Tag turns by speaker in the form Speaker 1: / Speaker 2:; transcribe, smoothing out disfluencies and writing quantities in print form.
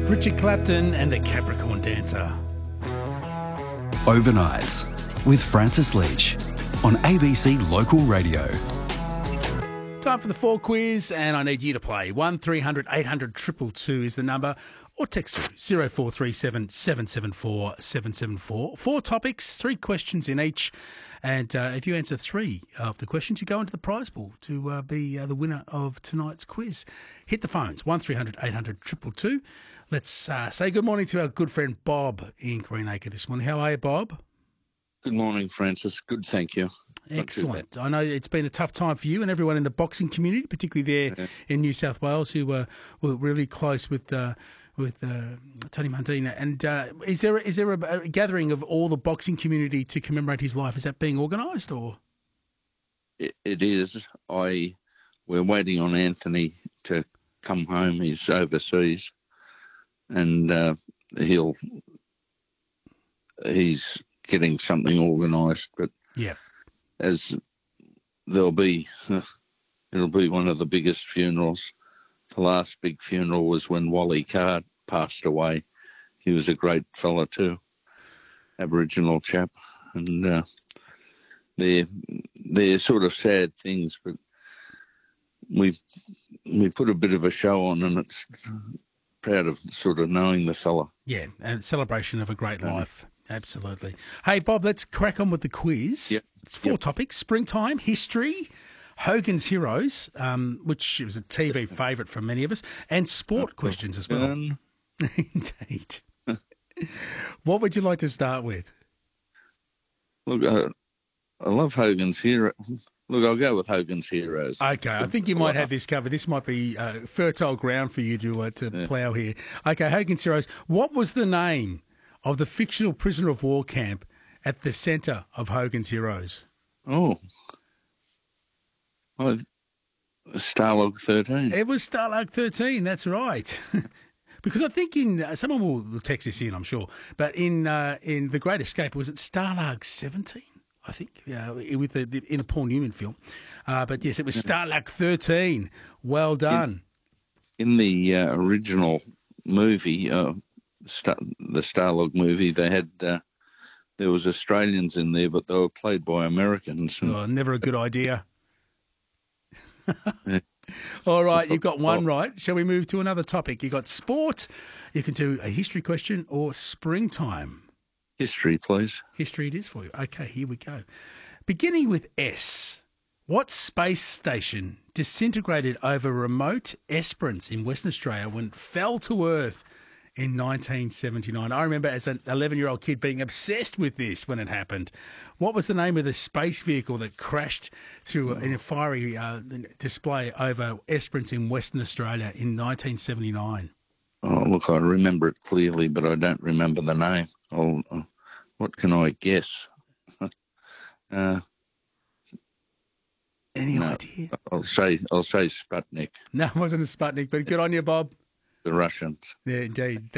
Speaker 1: Richard Clapton and the Capricorn Dancer.
Speaker 2: Overnights with Francis Leach on ABC Local Radio.
Speaker 1: Time for the 4 quiz, and I need you to play. 1300 800 222 is the number, or text through 0437 774 774. 4 topics, 3 questions in each, and if you answer 3 of the questions, you go into the prize pool to be the winner of tonight's quiz. Hit the phones, 1300 800 222. Let's say good morning to our good friend Bob in Greenacre this morning. How are you, Bob?
Speaker 3: Good morning, Francis. Good, thank you.
Speaker 1: Excellent. I know it's been a tough time for you and everyone in the boxing community, particularly there in New South Wales, who were really close with Tony Mundine. And is there a gathering of all the boxing community to commemorate his life? Is that being organised, or?
Speaker 3: It is. We're waiting on Anthony to come home. He's overseas, and he's getting something organised. But
Speaker 1: yeah.
Speaker 3: As it'll be one of the biggest funerals. The last big funeral was when Wally Card passed away. He was a great fella too, Aboriginal chap, and they're sort of sad things, but we put a bit of a show on, and it's proud of sort of knowing the fella.
Speaker 1: Yeah, and celebration of a great life. Absolutely. Hey, Bob, let's crack on with the quiz.
Speaker 3: Yep.
Speaker 1: 4 topics: springtime, history, Hogan's Heroes, which was a TV favourite for many of us, and sport questions as well. Indeed. What would you like to start with?
Speaker 3: Look, I love Hogan's Heroes. Look, I'll go with Hogan's Heroes.
Speaker 1: Okay, I think you might have this covered. This might be fertile ground for you to plough here. Okay, Hogan's Heroes. What was the name of the fictional prisoner of war camp at the centre of Hogan's Heroes?
Speaker 3: Stalag 13.
Speaker 1: It was Stalag 13, that's right. Because I think someone will text this in, I'm sure, but in The Great Escape, was it Stalag 17? I think, in the Paul Newman film. But yes, it was Stalag 13. Well done.
Speaker 3: In the original movie, the Stalag movie, they had there was Australians in there, but they were played by Americans.
Speaker 1: Oh, never a good idea. All right, you've got one right. Shall we move to another topic? You've got sport. You can do a history question or springtime.
Speaker 3: History, please.
Speaker 1: History it is for you. Okay, here we go. Beginning with S. What space station disintegrated over remote Esperance in Western Australia when it fell to Earth in 1979? I remember as an 11-year-old kid being obsessed with this when it happened. What was the name of the space vehicle that crashed through in a fiery display over Esperance in Western Australia in 1979?
Speaker 3: Oh, look, I remember it clearly, but I don't remember the name. What can I guess?
Speaker 1: Any idea?
Speaker 3: I'll say Sputnik.
Speaker 1: No, it wasn't a Sputnik, but good on you, Bob.
Speaker 3: The Russians.
Speaker 1: Yeah, indeed.